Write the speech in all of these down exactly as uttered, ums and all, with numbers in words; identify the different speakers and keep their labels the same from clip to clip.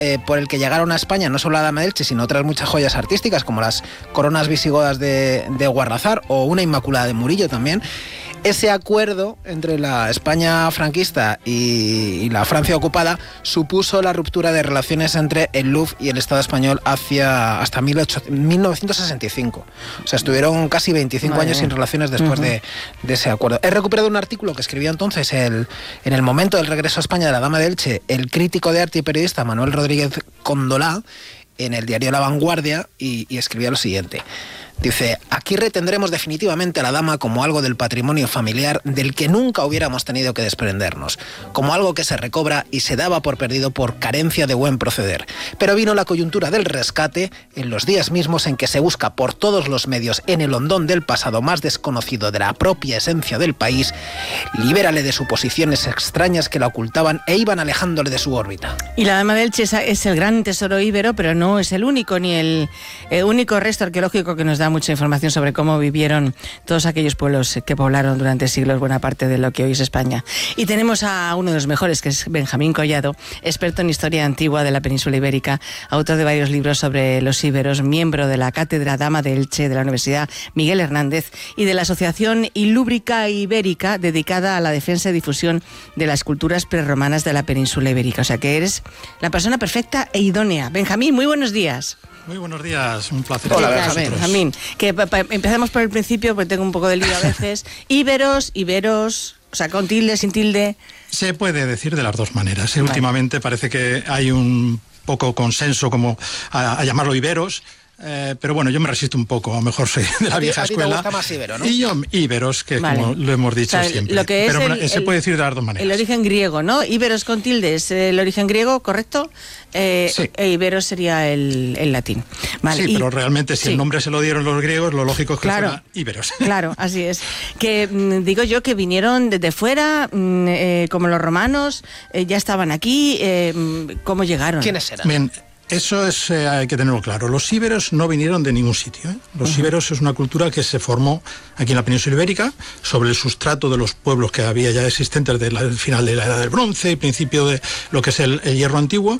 Speaker 1: eh, por el que llegaron a España no solo la Dama de Elche, sino otras muchas joyas artísticas, como las coronas visigodas de, de Guarrazar o una Inmaculada de Murillo también. Ese acuerdo entre la España franquista y, y la Francia ocupada supuso la ruptura de relaciones entre el Louvre y el Estado español hacia hasta mil novecientos sesenta y cinco. O sea, estuvieron casi veinticinco Madre años sin relaciones después uh-huh. de, de ese acuerdo. He recuperado un artículo que escribió entonces el, en el momento del regreso a España de la Dama de Elche, el crítico de arte y periodista Manuel Rodríguez Condolá, en el diario La Vanguardia, y, y escribía lo siguiente. Dice, aquí retendremos definitivamente a la dama como algo del patrimonio familiar del que nunca hubiéramos tenido que desprendernos, como algo que se recobra y se daba por perdido por carencia de buen proceder. Pero vino la coyuntura del rescate en los días mismos en que se busca por todos los medios en el hondón del pasado más desconocido de la propia esencia del país, libérale de suposiciones extrañas que la ocultaban e iban alejándole de su órbita.
Speaker 2: Y la Dama de Elche es el gran tesoro íbero, pero no es el único, ni el, el único resto arqueológico que nos da mucha información sobre cómo vivieron todos aquellos pueblos que poblaron durante siglos buena parte de lo que hoy es España. Y tenemos a uno de los mejores, que es Benjamín Collado, experto en historia antigua de la península ibérica, autor de varios libros sobre los íberos, miembro de la Cátedra Dama de Elche de la Universidad Miguel Hernández y de la Asociación Ilúbrica Ibérica, dedicada a la defensa y difusión de las culturas prerromanas de la península ibérica. O sea que eres la persona perfecta e idónea. Benjamín, muy buenos días.
Speaker 3: Muy buenos días, un placer.
Speaker 2: Hola, Benjamín. Benjamín. Que pa, pa, empezamos por el principio, porque tengo un poco de lío a veces. Íberos, iberos, o sea, con tilde, sin tilde.
Speaker 3: Se puede decir de las dos maneras. Vale. Últimamente parece que hay un poco consenso como a, a llamarlo iberos. Eh, pero bueno, yo me resisto un poco, a lo mejor soy de la vieja escuela.
Speaker 1: A ti te gusta más íbero, ¿no?
Speaker 3: Y yo, íberos, que vale. como lo hemos dicho, o sea, siempre.
Speaker 2: Lo que es
Speaker 3: pero
Speaker 2: el,
Speaker 3: se
Speaker 2: el,
Speaker 3: puede decir de las dos maneras.
Speaker 2: El origen griego, ¿no? Íberos con tilde es el origen griego, ¿correcto? Eh,
Speaker 3: sí.
Speaker 2: E iberos sería el, el latín. Vale,
Speaker 3: sí,
Speaker 2: y,
Speaker 3: pero realmente si sí. el nombre se lo dieron los griegos, lo lógico es que
Speaker 2: claro,
Speaker 3: fuera íberos.
Speaker 2: Claro, así es. Que mmm, digo yo que vinieron desde fuera, mmm, eh, como los romanos, eh, ya estaban aquí, eh, ¿cómo llegaron?
Speaker 1: ¿Quiénes eran?
Speaker 3: Bien, eso es, eh, hay que tenerlo claro. Los íberos no vinieron de ningún sitio, ¿eh? Los uh-huh. íberos es una cultura que se formó aquí en la península ibérica sobre el sustrato de los pueblos que había ya existentes desde el final de la Edad del Bronce y principio de lo que es el, el Hierro Antiguo,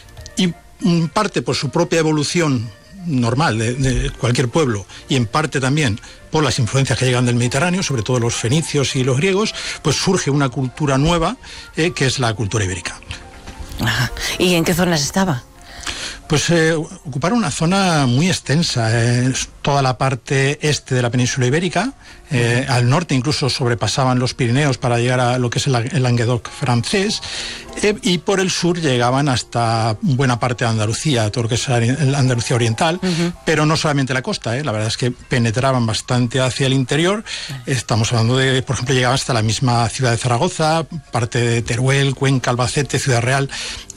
Speaker 3: y en parte por su propia evolución normal de, de cualquier pueblo y en parte también por las influencias que llegan del Mediterráneo, sobre todo los fenicios y los griegos, pues surge una cultura nueva eh, que es la cultura ibérica.
Speaker 2: Ajá. ¿Y en qué zonas estaba?
Speaker 3: Pues eh, ocuparon una zona muy extensa, eh, toda la parte este de la península ibérica, eh, al norte incluso sobrepasaban los Pirineos para llegar a lo que es el, el Languedoc francés, eh, y por el sur llegaban hasta buena parte de Andalucía, todo lo que es la Andalucía oriental, uh-huh. pero no solamente la costa, eh, la verdad es que penetraban bastante hacia el interior. Estamos hablando de, por ejemplo, llegaban hasta la misma ciudad de Zaragoza, parte de Teruel, Cuenca, Albacete, Ciudad Real.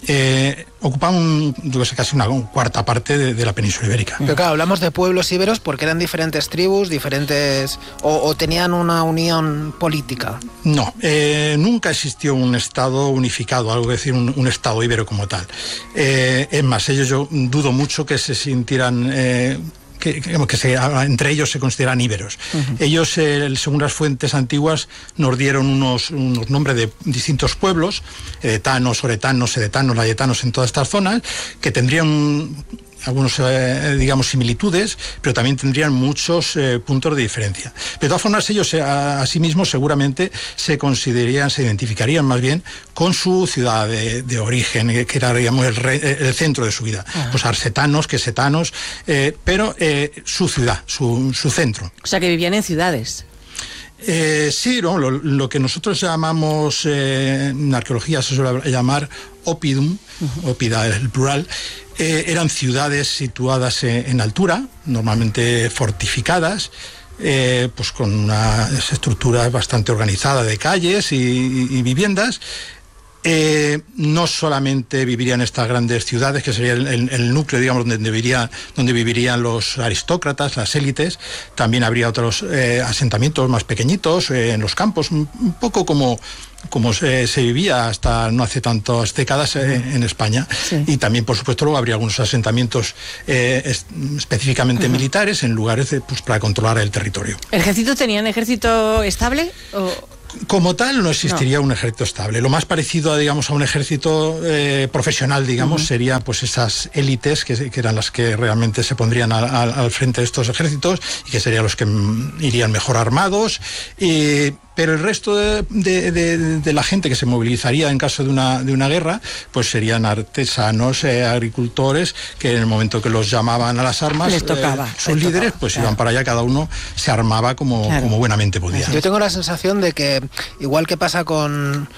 Speaker 3: Eh, ocupaban yo sé, casi una cuarta parte de, de la península ibérica.
Speaker 1: Pero claro, hablamos de pueblos íberos porque eran diferentes tribus, diferentes o, o tenían una unión política.
Speaker 3: No, eh, nunca existió un estado unificado, algo que decir un, un estado íbero como tal. Eh, es más, ellos yo dudo mucho que se sintieran eh, que, que, que se, entre ellos se consideran íberos. Uh-huh. Ellos, eh, según las fuentes antiguas, nos dieron unos, unos nombres de distintos pueblos, edetanos, oretanos, edetanos, layetanos, en todas estas zonas, que tendrían algunos, eh, digamos, similitudes, pero también tendrían muchos eh, puntos de diferencia. De todas formas, ellos eh, a, a sí mismos seguramente se considerarían, se identificarían más bien con su ciudad de, de origen, que era, digamos, el, re, el centro de su vida. Uh-huh. Pues arsetanos, quesetanos, eh, pero eh, su ciudad, su, su centro.
Speaker 2: O sea, que vivían en ciudades.
Speaker 3: Eh, sí, ¿no? lo, lo que nosotros llamamos, eh, en arqueología se suele llamar oppidum, uh-huh. oppida es el plural, eh, eran ciudades situadas en, en altura, normalmente fortificadas, eh, pues con una estructura bastante organizada de calles y, y, y viviendas. Eh, no solamente vivirían estas grandes ciudades, que sería el, el, el núcleo, digamos, donde, viviría, donde vivirían los aristócratas, las élites, también habría otros eh, asentamientos más pequeñitos eh, en los campos, un, un poco como, como se, se vivía hasta no hace tantas décadas eh, en España. Sí. Y también, por supuesto, luego habría algunos asentamientos eh, es, específicamente uh-huh. militares en lugares de, pues, para controlar el territorio.
Speaker 2: ¿El ejército tenía un ejército estable o...?
Speaker 3: Como tal, no existiría no. un ejército estable. Lo más parecido, a, digamos, a un ejército eh, profesional, digamos, uh-huh. sería pues esas élites que, que eran las que realmente se pondrían al, al, al frente de estos ejércitos y que serían los que mm, irían mejor armados. Y, pero el resto de, de, de, de la gente que se movilizaría en caso de una, de una guerra, pues serían artesanos, eh, agricultores, que en el momento que los llamaban a las armas,
Speaker 2: les tocaba,
Speaker 3: eh, sus
Speaker 2: les
Speaker 3: líderes,
Speaker 2: tocaba,
Speaker 3: pues
Speaker 2: claro.
Speaker 3: iban para allá, cada uno se armaba como, claro. como buenamente podía.
Speaker 1: Yo tengo la sensación de que, igual que pasa con...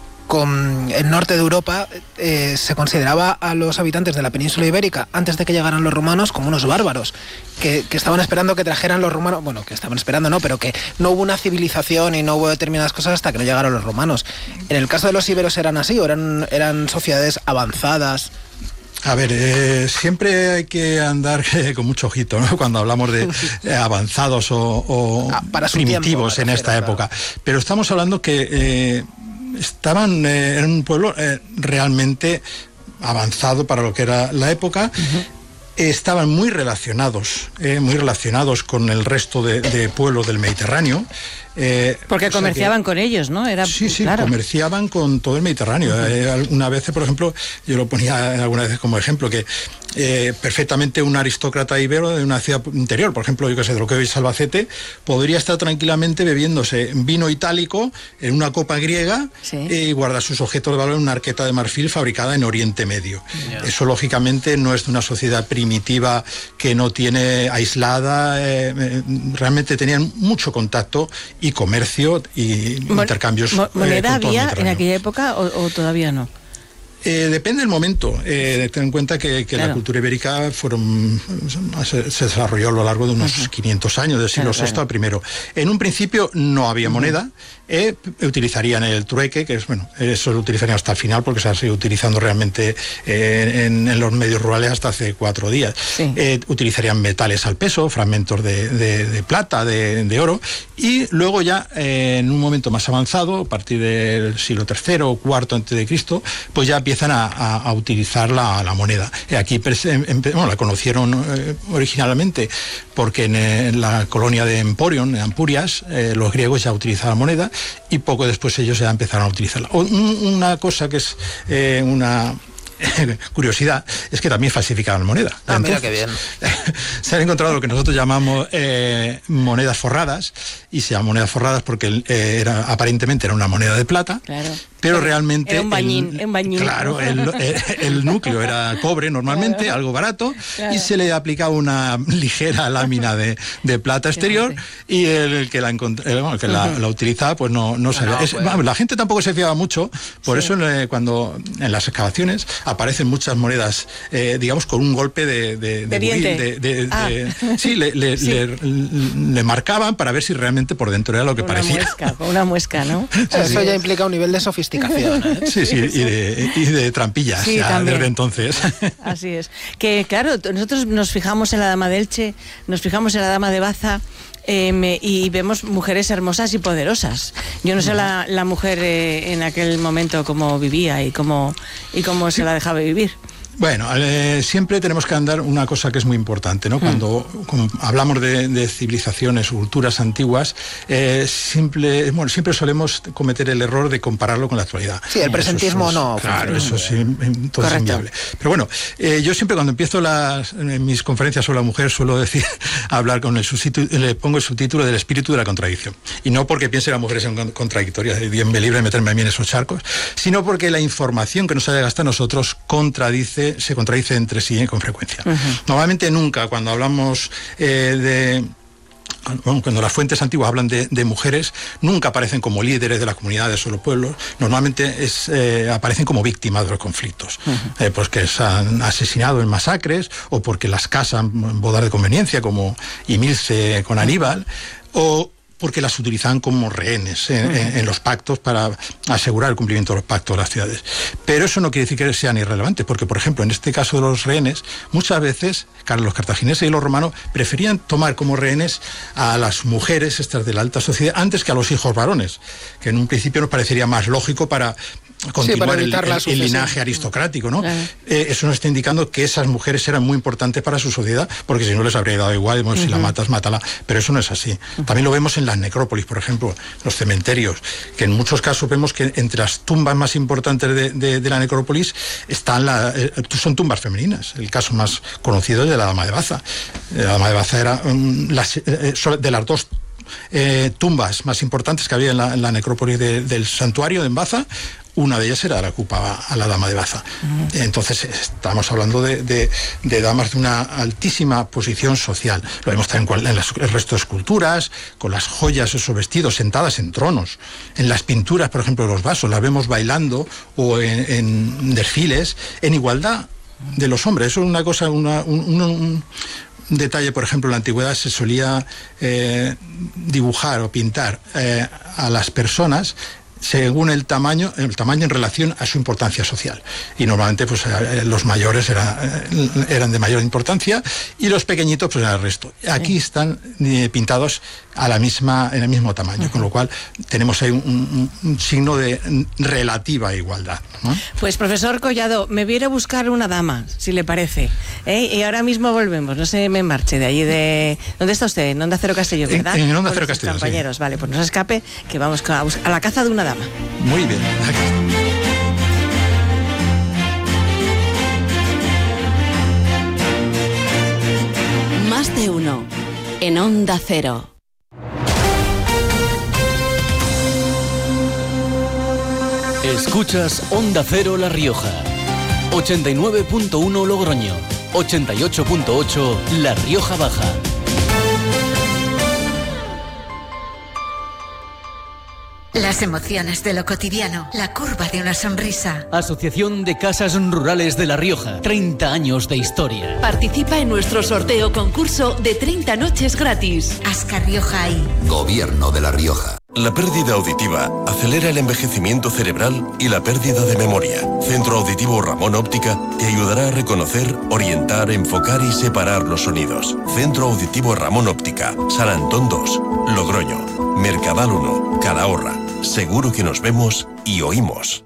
Speaker 1: con el norte de Europa, eh, se consideraba a los habitantes de la península ibérica, antes de que llegaran los romanos, como unos bárbaros, que, que estaban esperando que trajeran los romanos, bueno, que estaban esperando no, pero que no hubo una civilización y no hubo determinadas cosas hasta que no llegaron los romanos. En el caso de los íberos eran así, o eran, eran sociedades avanzadas.
Speaker 3: A ver, eh, siempre hay que andar eh, con mucho ojito, ¿no? Cuando hablamos de eh, avanzados o, o ah, para primitivos tiempo, en refiero, esta época. Claro. Pero estamos hablando que... Eh, estaban eh, en un pueblo eh, realmente avanzado para lo que era la época. Uh-huh. eh, estaban muy relacionados, eh, muy relacionados con el resto de, de pueblos del Mediterráneo. Eh,
Speaker 2: Porque comerciaban que, con ellos, ¿no? Era,
Speaker 3: sí, sí,
Speaker 2: claro.
Speaker 3: comerciaban con todo el Mediterráneo. Uh-huh. Eh, alguna vez, por ejemplo, yo lo ponía alguna vez como ejemplo, que eh, perfectamente un aristócrata ibero de una ciudad interior, por ejemplo, yo que sé, de lo que veis Albacete, podría estar tranquilamente bebiéndose vino itálico en una copa griega, sí. y guardar sus objetos de valor en una arqueta de marfil fabricada en Oriente Medio. Yeah. Eso, lógicamente, no es de una sociedad primitiva que no tiene aislada, eh, realmente tenían mucho contacto y comercio y Mon- intercambios.
Speaker 2: ¿Moneda
Speaker 3: eh,
Speaker 2: había en aquella época o, o todavía no?
Speaker 3: Eh, depende del momento. Eh, ten en cuenta que, que claro. la cultura ibérica fueron, se, se desarrolló a lo largo de unos uh-huh. quinientos años, del siglo claro, sexto claro. al primero. En un principio no había uh-huh. moneda. Eh, utilizarían el trueque, que es, bueno, eso lo utilizarían hasta el final porque se ha seguido utilizando realmente eh, en, en los medios rurales hasta hace cuatro días. Sí. Eh, utilizarían metales al peso, fragmentos de, de, de plata, de, de oro, y luego ya eh, en un momento más avanzado, a partir del siglo tercero o cuarto antes de Cristo, pues ya empiezan a, a, a utilizar la, la moneda. Eh, aquí en, bueno, la conocieron eh, originalmente porque en, en la colonia de Emporion, en Ampurias, eh, los griegos ya utilizaban moneda, y poco después ellos ya empezaron a utilizarla. Una cosa que es eh, una curiosidad es que también falsificaban moneda.
Speaker 1: Ah, entonces, mira qué bien.
Speaker 3: Se han encontrado lo que nosotros llamamos eh, monedas forradas, y se llaman monedas forradas porque eh, era, aparentemente era una moneda de plata, claro. pero realmente...
Speaker 2: Era un bañín.
Speaker 3: El,
Speaker 2: un bañín.
Speaker 3: Claro, el, el, el núcleo era cobre normalmente, claro. algo barato, claro. y se le aplicaba una ligera lámina de, de plata exterior, y el, el que, la, el, el que la, uh-huh. la utilizaba pues no, no sabía. No, es, bueno. La gente tampoco se fiaba mucho, por sí. eso eh, cuando en las excavaciones aparecen muchas monedas, eh, digamos, con un golpe de... de,
Speaker 2: de,
Speaker 3: buril, de, de, ah. de sí, le, le, sí. Le, le marcaban para ver si realmente por dentro era lo que
Speaker 2: una
Speaker 3: parecía.
Speaker 2: Muesca, una muesca, ¿no?
Speaker 1: Eso ya implica un nivel de sofisticación, ¿eh?
Speaker 3: Sí, sí, y de, y de trampillas, sí, ya, desde entonces.
Speaker 2: Así es. Que claro, nosotros nos fijamos en la dama de Elche, nos fijamos en la dama de Baza, Eh, me, y vemos mujeres hermosas y poderosas. Yo no sé la, la mujer eh, en aquel momento cómo vivía y cómo, y cómo se la dejaba vivir.
Speaker 3: Bueno, eh, siempre tenemos que andar una cosa que es muy importante, ¿no? Cuando, cuando hablamos de, de civilizaciones, culturas antiguas, eh, simple, bueno, siempre solemos cometer el error de compararlo con la actualidad.
Speaker 1: Sí, el presentismo
Speaker 3: eso es,
Speaker 1: no.
Speaker 3: Claro, eso sí, todo es inviable. Pero bueno, eh, yo siempre cuando empiezo las, en mis conferencias sobre la mujer suelo decir, hablar con el subtítulo, le pongo el subtítulo del espíritu de la contradicción. Y no porque piense que las mujeres son contradictorias, Dios me libre de meterme a mí en esos charcos, sino porque la información que nos haya gastado a nosotros contradice se contradice entre sí eh, con frecuencia. Uh-huh. Normalmente nunca, cuando hablamos eh, de... Bueno, cuando las fuentes antiguas hablan de, de mujeres, nunca aparecen como líderes de las comunidades o los pueblos, normalmente es, eh, aparecen como víctimas de los conflictos, uh-huh. eh, pues que se han asesinado en masacres, o porque las casan en bodas de conveniencia, como Imilce con Aníbal, uh-huh. o porque las utilizan como rehenes en, uh-huh. en, en los pactos para asegurar el cumplimiento de los pactos de las ciudades. Pero eso no quiere decir que sean irrelevantes, porque, por ejemplo, en este caso de los rehenes, muchas veces los cartagineses y los romanos preferían tomar como rehenes a las mujeres estas de la alta sociedad antes que a los hijos varones, que en un principio nos parecería más lógico para continuar
Speaker 1: sí,
Speaker 3: el, el, el linaje aristocrático, ¿no? Claro. Eh, eso nos está indicando que esas mujeres eran muy importantes para su sociedad, porque si no les habría dado igual, bueno, uh-huh. si la matas, mátala, pero eso no es así. Uh-huh. También lo vemos en las necrópolis, por ejemplo, los cementerios, que en muchos casos vemos que entre las tumbas más importantes de, de, de la necrópolis están la, eh, son tumbas femeninas. El caso más conocido es de la Dama de Baza. La Dama de Baza era um, las, eh, de las dos eh, tumbas más importantes que había en la, en la necrópolis de, del santuario de Baza. Una de ellas era la que ocupaba a la Dama de Baza. Uh-huh. Entonces estamos hablando de, de, de damas de una altísima posición social. Lo vemos también en las, el resto de esculturas, con las joyas, esos vestidos, sentadas en tronos. En las pinturas, por ejemplo, de los vasos, las vemos bailando o en, en desfiles, en igualdad de los hombres. Eso es una cosa, una, un, un, un Un detalle, por ejemplo, en la antigüedad se solía eh, dibujar o pintar eh, a las personas según el tamaño, el tamaño en relación a su importancia social. Y normalmente pues los mayores era, eran de mayor importancia y los pequeñitos pues era el resto. Aquí están eh, pintados a la misma, en el mismo tamaño, uh-huh. con lo cual tenemos ahí un, un, un signo de relativa igualdad, ¿no?
Speaker 2: Pues profesor Collado, me voy a ir a buscar una dama, si le parece, ¿eh? Y ahora mismo volvemos, no se me marche de allí de... ¿Dónde está usted? En Onda Cero Castellón, ¿verdad?
Speaker 3: En, en Onda Cero Castellón,
Speaker 2: compañeros,
Speaker 3: sí.
Speaker 2: Vale, pues no se escape, que vamos a, a la caza de una dama.
Speaker 3: Muy bien.
Speaker 4: Más de uno en Onda Cero.
Speaker 5: Escuchas Onda Cero La Rioja, ochenta y nueve punto uno Logroño, ochenta y ocho punto ocho La Rioja Baja.
Speaker 6: Las emociones de lo cotidiano, la curva de una sonrisa.
Speaker 5: Asociación de Casas Rurales de La Rioja, treinta años de historia.
Speaker 4: Participa en nuestro sorteo concurso de treinta noches gratis.
Speaker 6: Ascar Rioja y
Speaker 7: Gobierno de La Rioja. La pérdida auditiva acelera el envejecimiento cerebral y la pérdida de memoria. Centro Auditivo Ramón Óptica te ayudará a reconocer, orientar, enfocar y separar los sonidos. Centro Auditivo Ramón Óptica, San Antón dos, Logroño, Mercadal uno, Calahorra. Seguro que nos vemos y oímos.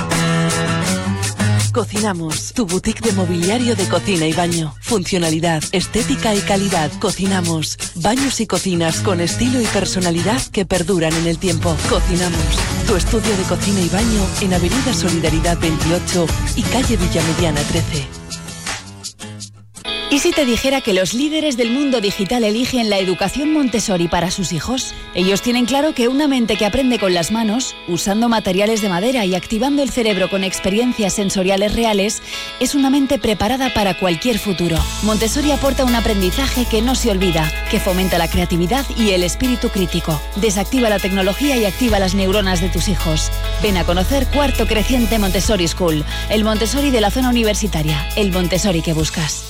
Speaker 8: Cocinamos, tu boutique de mobiliario de cocina y baño. Funcionalidad, estética y calidad. Cocinamos, baños y cocinas con estilo y personalidad que perduran en el tiempo. Cocinamos, tu estudio de cocina y baño en Avenida Solidaridad veintiocho y calle Villamediana trece.
Speaker 9: ¿Y si te dijera que los líderes del mundo digital eligen la educación Montessori para sus hijos? Ellos tienen claro que una mente que aprende con las manos, usando materiales de madera y activando el cerebro con experiencias sensoriales reales, es una mente preparada para cualquier futuro. Montessori aporta un aprendizaje que no se olvida, que fomenta la creatividad y el espíritu crítico. Desactiva la tecnología y activa las neuronas de tus hijos. Ven a conocer Cuarto Creciente Montessori School, el Montessori de la zona universitaria, el Montessori que buscas.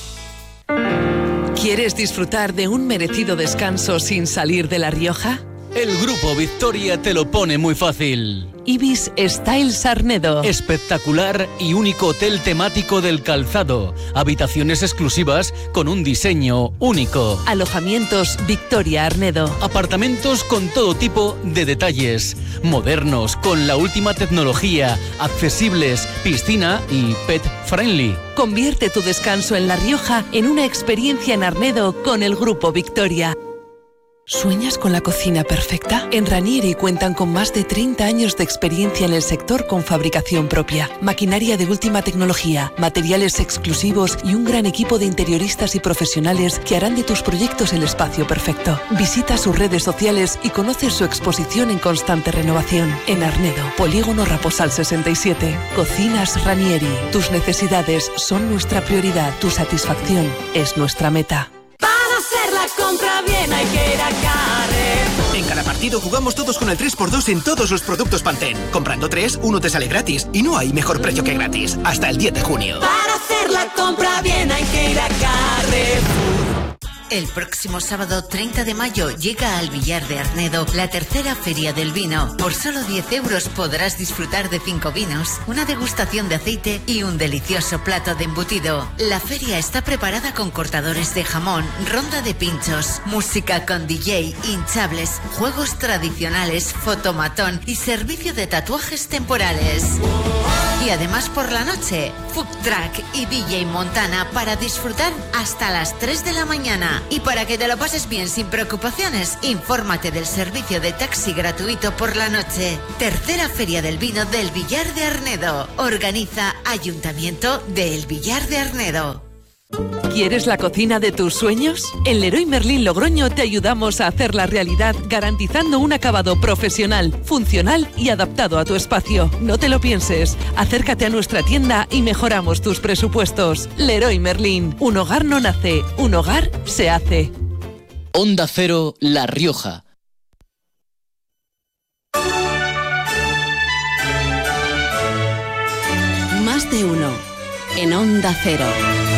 Speaker 8: ¿Quieres disfrutar de un merecido descanso sin salir de La Rioja?
Speaker 5: El Grupo Victoria te lo pone muy fácil.
Speaker 8: Ibis Styles Arnedo.
Speaker 5: Espectacular y único hotel temático del calzado. Habitaciones exclusivas con un diseño único.
Speaker 8: Alojamientos Victoria Arnedo.
Speaker 5: Apartamentos con todo tipo de detalles. Modernos, con la última tecnología. Accesibles, piscina y pet friendly.
Speaker 8: Convierte tu descanso en La Rioja en una experiencia en Arnedo con el Grupo Victoria. ¿Sueñas con la cocina perfecta? En Ranieri cuentan con más de treinta años de experiencia en el sector con fabricación propia, maquinaria de última tecnología, materiales exclusivos y un gran equipo de interioristas y profesionales que harán de tus proyectos el espacio perfecto. Visita sus redes sociales y conoce su exposición en constante renovación. En Arnedo, Polígono Raposal sesenta y siete. Cocinas Ranieri. Tus necesidades son nuestra prioridad. Tu satisfacción es nuestra meta.
Speaker 4: Hacer la compra bien hay que ir a Carrefour.
Speaker 10: En cada partido jugamos todos con el tres por dos en todos los productos Pantene. Comprando tres, uno te sale gratis. Y no hay mejor precio que gratis. Hasta el diez de junio.
Speaker 4: Para hacer la compra bien hay que ir a Carrefour.
Speaker 6: El próximo sábado treinta de mayo llega al Villar de Arnedo la tercera Feria del Vino. Por solo diez euros podrás disfrutar de cinco vinos, una degustación de aceite y un delicioso plato de embutido. La feria está preparada con cortadores de jamón, ronda de pinchos, música con D J, hinchables, juegos tradicionales, fotomatón y servicio de tatuajes temporales. Y además por la noche, food truck y D J Montana para disfrutar hasta las tres de la mañana. Y para que te lo pases bien sin preocupaciones, infórmate del servicio de taxi gratuito por la noche. Tercera Feria del Vino del Villar de Arnedo. Organiza Ayuntamiento del Villar de Arnedo.
Speaker 8: ¿Quieres la cocina de tus sueños? En Leroy Merlin Logroño te ayudamos a hacerla realidad, garantizando un acabado profesional, funcional y adaptado a tu espacio. No te lo pienses. Acércate a nuestra tienda y mejoramos tus presupuestos. Leroy Merlin. Un hogar no nace, un hogar se hace.
Speaker 5: Onda Cero, La Rioja.
Speaker 4: Más de uno en Onda Cero.